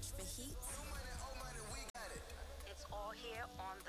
search for heat. We got it. It's all here on the